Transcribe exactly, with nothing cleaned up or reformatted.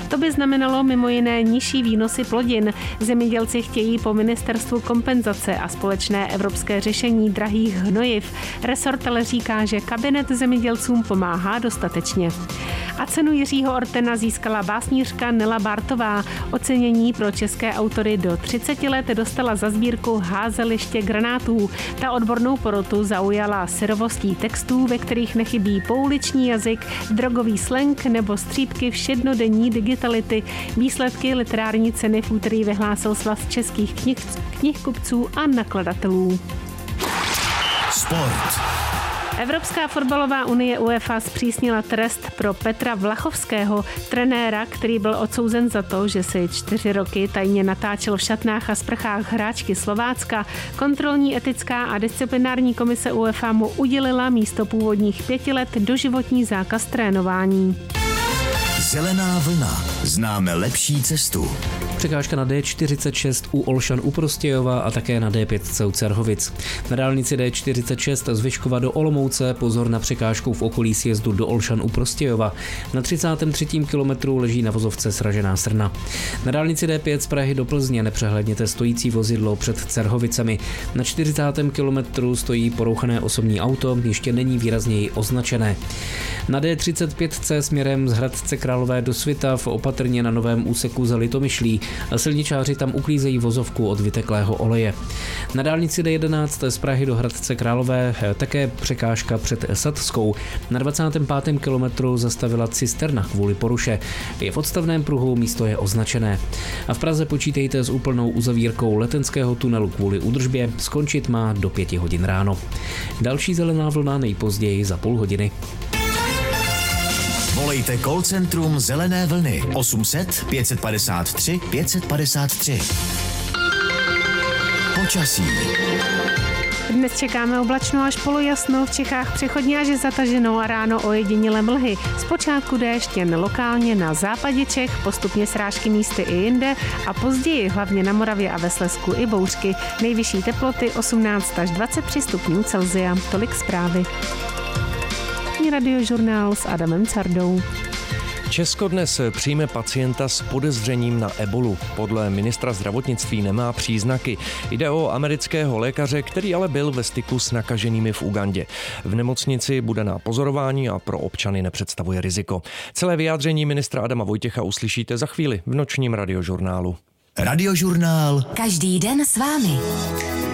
To by znamenalo mimo jiné nižší výnosy plodin. Zemědělci chtějí po ministerstvu kompenzace a společné evropské řešení drahých hnojiv. Resort ale říká, že kabinet zemědělcům pomáhá dostatečně. A cenu Jiřího Ortena získala básnířka Nela Bartová. Ocenění pro české autory do třiceti let dostala za sbírku Házeliště granátů. Ta odbornou porotu zaujala syrovostí textů, ve kterých nechybí pouliční jazyk, drogový slang nebo střípky všednodenní digitality. Výsledky literární ceny v úterý vyhlásil Svaz českých knih, knihkupců a nakladatelů. Sport. Evropská fotbalová unie UEFA zpřísnila trest pro Petra Vlachovského, trenéra, který byl odsouzen za to, že si čtyři roky tajně natáčel v šatnách a sprchách hráčky Slovácka. Kontrolní, etická a disciplinární komise UEFA mu udělila místo původních pěti let doživotní zákaz trénování. Zelená vlna. Známe lepší cestu. Překážka na D čtyřicet šest u Olšan u Prostějova a také na D pět u Cerhovic. Na dálnici D čtyřicet šest z Vyškova do Olomouce pozor na překážku v okolí sjezdu do Olšan u Prostějova. Na třicátém třetím kilometru leží na vozovce sražená srna. Na dálnici D pět z Prahy do Plzně nepřehledněte stojící vozidlo před Cerhovicemi. Na čtyřicátém kilometru stojí porouchané osobní auto, ještě není výrazněji označené. Na D třicet pět C směrem z Hradce Králové do Svitav opatrně na novém úseku za Litomyšlí. Silničáři tam uklízejí vozovku od vyteklého oleje. Na dálnici D jedenáct z Prahy do Hradce Králové také překážka před Sadskou. Na dvacátém pátém kilometru zastavila cisterna kvůli poruše. Je v odstavném pruhu, místo je označené. A v Praze počítejte s úplnou uzavírkou Letenského tunelu kvůli údržbě. Skončit má do pěti hodin ráno. Další zelená vlna nejpozději za půl hodiny. Volejte call centrum Zelené vlny osm set pět padesát tři pět padesát tři. Počasí. Dnes čekáme oblačno až polojasno, v Čechách přechodně až zataženo a ráno ojedinělé mlhy. Zpočátku déšť jen lokálně na západě Čech, postupně srážky místy i jinde a později hlavně na Moravě a ve Slezsku i bouřky. Nejvyšší teploty osmnáct až dvacet tři stupňů Celsia. Tolik zprávy. Radiožurnál s Adamem Cardou. Česko dnes přijme pacienta s podezřením na ebolu. Podle ministra zdravotnictví nemá příznaky. Jde o amerického lékaře, který ale byl ve styku s nakaženými v Ugandě. V nemocnici bude na pozorování a pro občany nepředstavuje riziko. Celé vyjádření ministra Adama Vojtěcha uslyšíte za chvíli v nočním radiožurnálu. Radiožurnál. Každý den s vámi.